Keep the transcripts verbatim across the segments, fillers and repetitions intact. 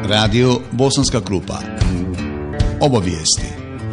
Radio Bosanska Krupa. Obavijesti.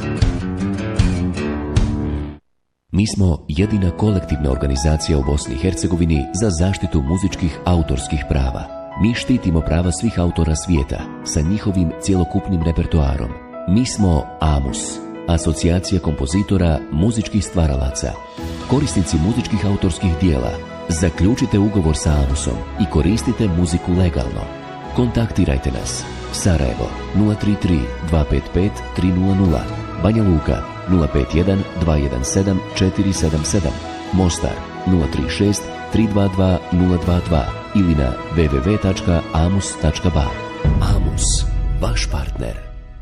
Mi smo jedina kolektivna organizacija u Bosni i Hercegovini za zaštitu muzičkih autorskih prava. Mi štitimo prava svih autora svijeta sa njihovim cjelokupnim repertoarom. Mi smo AMUS, Asocijacija kompozitora muzičkih stvaralaca. Korisnici muzičkih autorskih dijela, zaključite ugovor sa AMUSom i koristite muziku legalno. Kontaktirajte nas. Sarajevo nula tri tri dva pet pet tri nula nula, Banja Luka nula pet jedan dva jedan sedam četiri sedam sedam, Mostar nula tri šest tri dva dva nula dva dva ili na w w w tačka amus tačka ba. AMUS, vaš partner.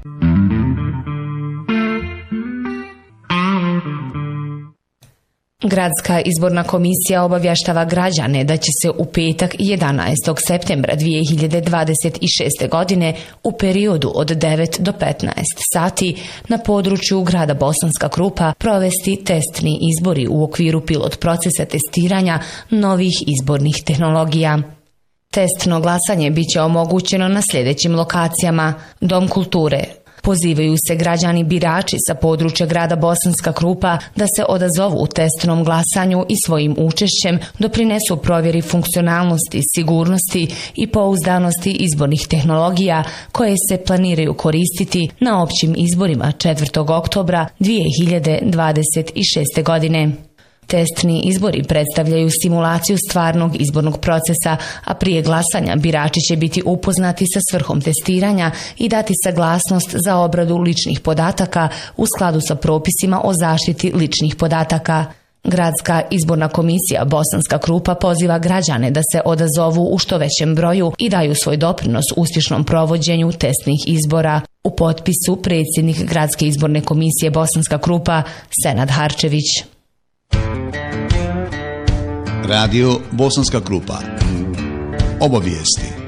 Gradska izborna komisija obavještava građane da će se u petak jedanaestog septembra dvije hiljade dvadeset šeste. godine u periodu od devet do petnaest sati na području grada Bosanska Krupa provesti testni izbori u okviru pilot procesa testiranja novih izbornih tehnologija. Testno glasanje biće omogućeno na sljedećim lokacijama: Dom kulture. Pozivaju se građani birači sa područja grada Bosanska Krupa da se odazovu u testnom glasanju i svojim učešćem doprinesu provjeri funkcionalnosti, sigurnosti i pouzdanosti izbornih tehnologija koje se planiraju koristiti na općim izborima četvrtog oktobra dvije hiljade dvadeset šeste. godine. Testni izbori predstavljaju simulaciju stvarnog izbornog procesa, a prije glasanja birači će biti upoznati sa svrhom testiranja i dati saglasnost za obradu ličnih podataka u skladu sa propisima o zaštiti ličnih podataka. Gradska izborna komisija Bosanska Krupa poziva građane da se odazovu u što većem broju i daju svoj doprinos uspješnom provođenju testnih izbora. U potpisu predsjednik Gradske izborne komisije Bosanska Krupa Senad Harčević. Radio Bosanska Krupa. Obavijesti.